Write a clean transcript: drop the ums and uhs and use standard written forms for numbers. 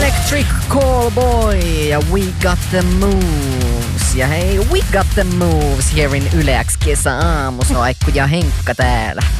Electric Callboy ja We Got The Moves. Ja hei, We Got The Moves here in Yle X kesäaamusoikku ja Henkka täällä.